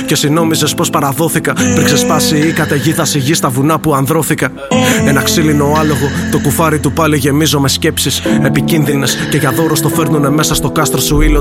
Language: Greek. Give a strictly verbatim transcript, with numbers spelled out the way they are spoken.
Και εσύ νόμιζες πως παραδόθηκα. Πριν ξεσπάσει η καταιγίδα στη γη στα βουνά που ανδρώθηκα. Ένα ξύλινο άλογο, το κουφάρι του πάλι γεμίζω με σκέψεις επικίνδυνες. Και για δώρο στο φέρνουνε μέσα στο κάστρο σου ήλιο